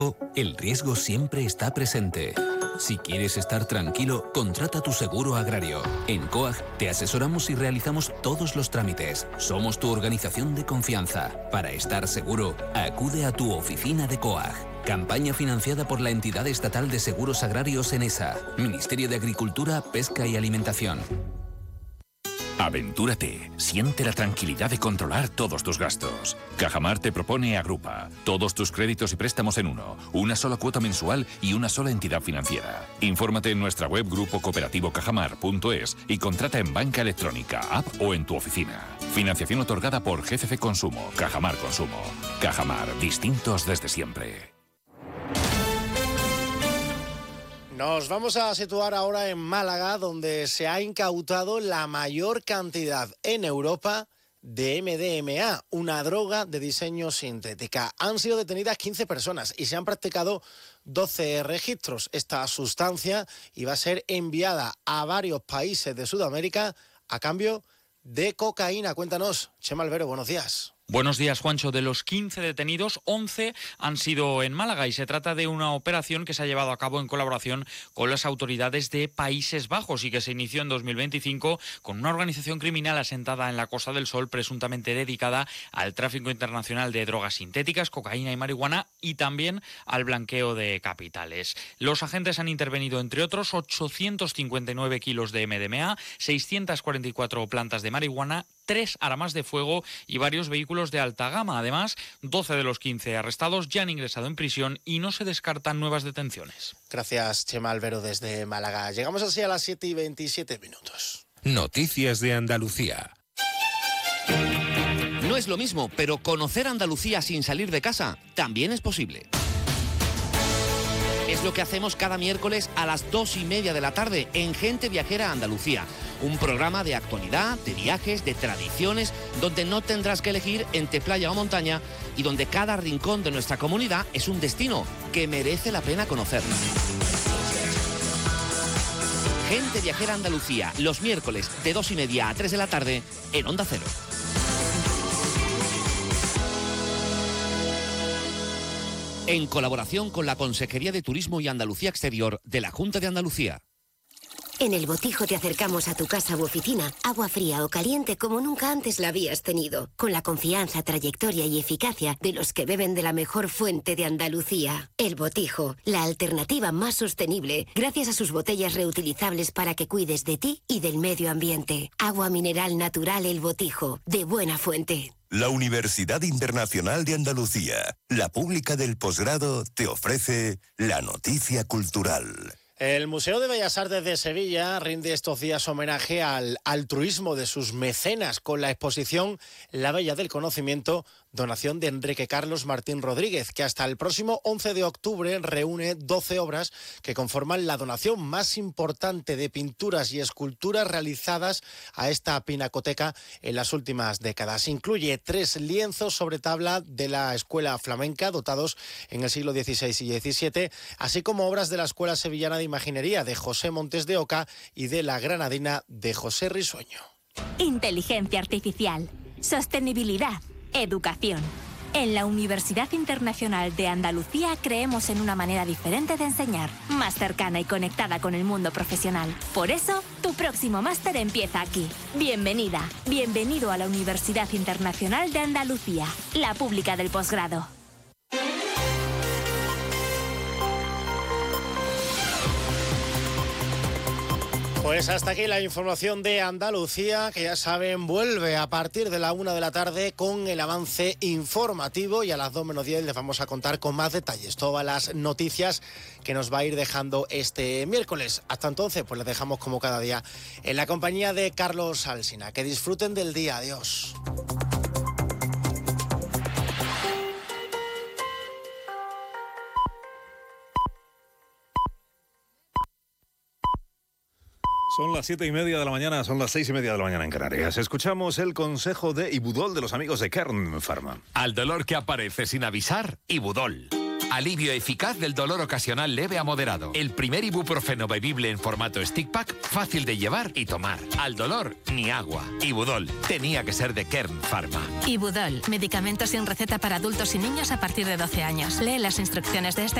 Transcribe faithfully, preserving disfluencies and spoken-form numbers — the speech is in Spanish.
El riesgo siempre está presente. Si quieres estar tranquilo, contrata tu seguro agrario. En COAG te asesoramos y realizamos todos los trámites. Somos tu organización de confianza. Para estar seguro, acude a tu oficina de COAG. Campaña financiada por la entidad estatal de seguros agrarios ENESA, Ministerio de Agricultura, Pesca y Alimentación. Aventúrate, siente la tranquilidad de controlar todos tus gastos. Cajamar te propone Agrupa, todos tus créditos y préstamos en uno, una sola cuota mensual y una sola entidad financiera. Infórmate en nuestra web grupo cooperativo cajamar punto es y contrata en banca electrónica, app o en tu oficina. Financiación otorgada por G C C Consumo, Cajamar Consumo. Cajamar, distintos desde siempre. Nos vamos a situar ahora en Málaga, donde se ha incautado la mayor cantidad en Europa de M D M A, una droga de diseño sintética. Han sido detenidas quince personas y se han practicado doce registros. Esta sustancia iba a ser enviada a varios países de Sudamérica a cambio de cocaína. Cuéntanos, Chema Albero, buenos días. Buenos días, Juancho. De los quince detenidos, once han sido en Málaga y se trata de una operación que se ha llevado a cabo en colaboración con las autoridades de Países Bajos y que se inició en dos mil veinticinco con una organización criminal asentada en la Costa del Sol presuntamente dedicada al tráfico internacional de drogas sintéticas, cocaína y marihuana y también al blanqueo de capitales. Los agentes han intervenido, entre otros, ochocientos cincuenta y nueve kilos de M D M A, seiscientas cuarenta y cuatro plantas de marihuana, tres armas de fuego y varios vehículos de alta gama. Además, doce de los quince arrestados ya han ingresado en prisión y no se descartan nuevas detenciones. Gracias, Chema Albero, desde Málaga. Llegamos así a las siete y veintisiete minutos. Noticias de Andalucía. No es lo mismo, pero conocer Andalucía sin salir de casa también es posible. Es lo que hacemos cada miércoles a las dos y media de la tarde en Gente Viajera Andalucía. Un programa de actualidad, de viajes, de tradiciones, donde no tendrás que elegir entre playa o montaña y donde cada rincón de nuestra comunidad es un destino que merece la pena conocer. Gente Viajera Andalucía, los miércoles de dos y media a tres de la tarde en Onda Cero. En colaboración con la Consejería de Turismo y Andalucía Exterior de la Junta de Andalucía. En El Botijo te acercamos a tu casa u oficina, agua fría o caliente como nunca antes la habías tenido, con la confianza, trayectoria y eficacia de los que beben de la mejor fuente de Andalucía. El Botijo, la alternativa más sostenible, gracias a sus botellas reutilizables para que cuides de ti y del medio ambiente. Agua mineral natural El Botijo, de buena fuente. La Universidad Internacional de Andalucía, la pública del posgrado, te ofrece la noticia cultural. El Museo de Bellas Artes de Sevilla rinde estos días homenaje al altruismo de sus mecenas con la exposición La Bella del Conocimiento, donación de Enrique Carlos Martín Rodríguez, que hasta el próximo once de octubre reúne doce obras que conforman la donación más importante de pinturas y esculturas realizadas a esta pinacoteca en las últimas décadas. Incluye tres lienzos sobre tabla de la escuela flamenca, dotados en el siglo dieciséis y diecisiete, así como obras de la Escuela Sevillana de Imaginería de José Montes de Oca y de la Granadina de José Risueño. Inteligencia artificial, sostenibilidad, educación. En la Universidad Internacional de Andalucía creemos en una manera diferente de enseñar, más cercana y conectada con el mundo profesional. Por eso, tu próximo máster empieza aquí. Bienvenida, bienvenido a la Universidad Internacional de Andalucía, la pública del posgrado. Pues hasta aquí la información de Andalucía, que ya saben, vuelve a partir de la una de la tarde con el avance informativo y a las dos menos diez les vamos a contar con más detalles todas las noticias que nos va a ir dejando este miércoles. Hasta entonces, pues les dejamos como cada día en la compañía de Carlos Alsina. Que disfruten del día. Adiós. Son las siete y media de la mañana, son las seis y media de la mañana en Canarias. Escuchamos el consejo de Ibudol de los amigos de Kern Pharma. Al dolor que aparece sin avisar, Ibudol. Alivio eficaz del dolor ocasional leve a moderado. El primer ibuprofeno bebible en formato stick pack, fácil de llevar y tomar. Al dolor, ni agua. Ibudol, tenía que ser de Kern Pharma. Ibudol, medicamento sin receta para adultos y niños a partir de doce años. Lee las instrucciones de este